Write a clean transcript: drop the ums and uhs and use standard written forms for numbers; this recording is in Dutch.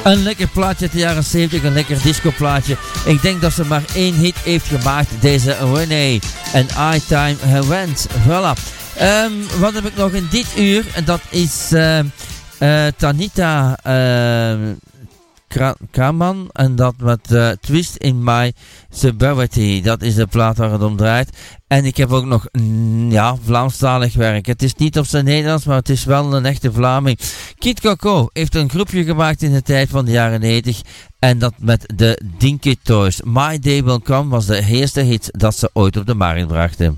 Een lekker plaatje uit de jaren 70, een lekker discoplaatje. Ik denk dat ze maar 1 hit heeft gemaakt, deze Renee. En I Time Went. Voilà. Wat heb ik nog in dit uur? En dat is Tanita Kraman. En dat met Twist in My Suburbanity. Dat is de plaat waar het om draait. En ik heb ook nog Vlaamstalig werk. Het is niet op zijn Nederlands, maar het is wel een echte Vlaming. Kid Coco heeft een groepje gemaakt in de tijd van de jaren 90. En dat met de Dinky Toys. My Day Will Come was de eerste hit dat ze ooit op de markt brachten.